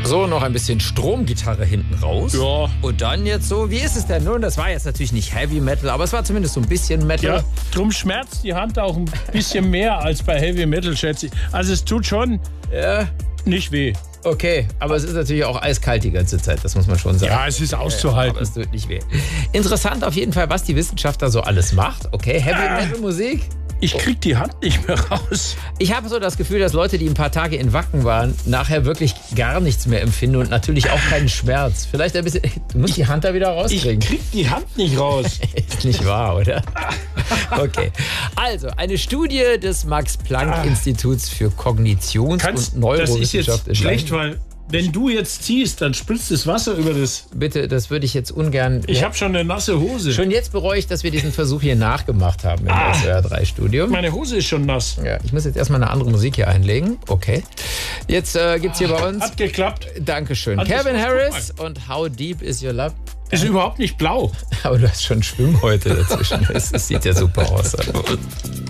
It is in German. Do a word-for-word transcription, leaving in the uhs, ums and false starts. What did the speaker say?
So, noch ein bisschen Stromgitarre hinten raus. Ja. Und dann jetzt so, wie ist es denn nun? Das war jetzt natürlich nicht Heavy Metal, aber es war zumindest so ein bisschen Metal. Ja, drum schmerzt die Hand auch ein bisschen mehr als bei Heavy Metal, schätze ich. Also es tut schon Ja. nicht weh. Okay, aber es ist natürlich auch eiskalt die ganze Zeit, das muss man schon sagen. Ja, es ist auszuhalten. Aber es tut nicht weh. Interessant auf jeden Fall, was die Wissenschaft da so alles macht. Okay, Heavy Metal Musik. Ich krieg die Hand nicht mehr raus. Ich habe so das Gefühl, dass Leute, die ein paar Tage in Wacken waren, nachher wirklich gar nichts mehr empfinden und natürlich auch keinen Schmerz. Vielleicht ein bisschen. Du musst die Hand da wieder Ich rauskriegen. krieg die Hand nicht raus. Ist nicht wahr, oder? Okay. Also, eine Studie des Max-Planck-Instituts für Kognitions- Kannst, und das ist Neurowissenschaft jetzt in schlecht, Leipzig. weil wenn du jetzt ziehst, dann spritzt das Wasser über das. Bitte, das würde ich jetzt ungern. Ich habe schon eine nasse Hose. Schon jetzt bereue ich, dass wir diesen Versuch hier nachgemacht haben im S W R drei Studio. Meine Hose ist schon nass. Ja, ich muss jetzt erstmal eine andere Musik hier einlegen. Okay. Jetzt äh, gibt's hier bei uns. Hat geklappt. Dankeschön. Hat das Calvin was? Harris und How Deep Is Your Love? Ist überhaupt nicht blau. Aber du hast schon Schwimmhäute dazwischen. Das, das sieht ja super aus. Oder?